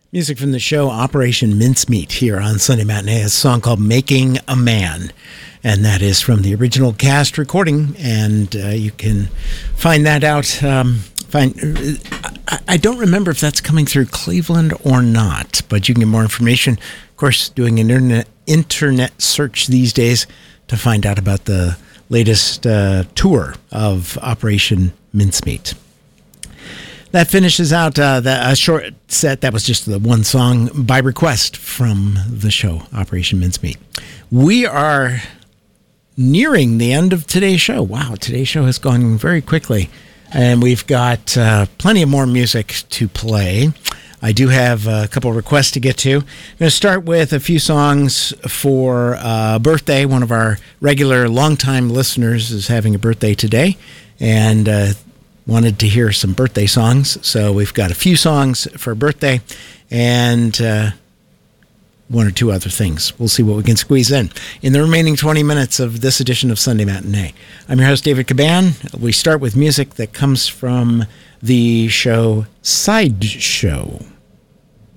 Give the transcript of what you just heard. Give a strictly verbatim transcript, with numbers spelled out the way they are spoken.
Music from the show Operation Mincemeat here on Sunday Matinee. A song called Making a Man. And that is from the original cast recording. And uh, you can find that out. Um, find, I, I don't remember if that's coming through Cleveland or not. But you can get more information. Of course, doing an internet, internet search these days to find out about the latest uh, tour of Operation Mincemeat. That finishes out uh, the, a short set. That was just the one song by request from the show, Operation Mincemeat. We are nearing the end of today's show. Wow, today's show has gone very quickly. And we've got uh, plenty of more music to play. I do have a couple of requests to get to. I'm going to start with a few songs for uh, birthday. One of our regular longtime listeners is having a birthday today. And uh, wanted to hear some birthday songs, so we've got a few songs for birthday and uh, one or two other things. We'll see what we can squeeze in in the remaining twenty minutes of this edition of Sunday Matinee. I'm your host, David Caban. We start with music that comes from the show Sideshow.